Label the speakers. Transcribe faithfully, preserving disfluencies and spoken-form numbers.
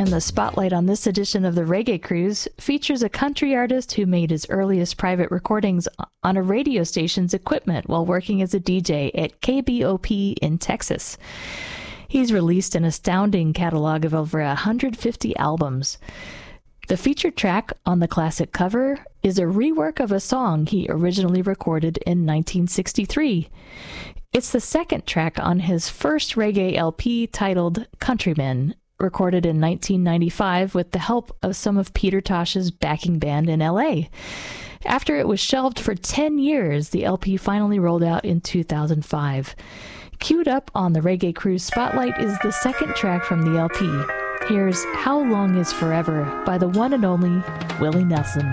Speaker 1: the spotlight on this edition of the Reggae Cruise features a country artist who made his earliest private recordings on a radio station's equipment while working as a D J at K B O P in Texas. He's released an astounding catalog of over one hundred fifty albums. The featured track on the classic cover is a rework of a song he originally recorded in nineteen sixty-three. It's the second track on his first reggae L P titled Countrymen, recorded in nineteen ninety-five with the help of some of Peter Tosh's backing band in L A. After it was shelved for ten years, the L P finally rolled out in two thousand five. Queued up on the Reggae Cruise Spotlight is the second track from the L P. Here's How Long Is Forever by the one and only Willie Nelson.